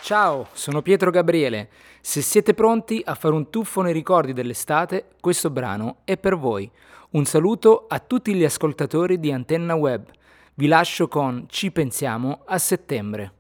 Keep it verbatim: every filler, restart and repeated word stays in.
Ciao, sono Pietro Gabriele. Se siete pronti a fare un tuffo nei ricordi dell'estate, questo brano è per voi. Un saluto a tutti gli ascoltatori di Antenna Web. Vi lascio con Ci pensiamo a settembre.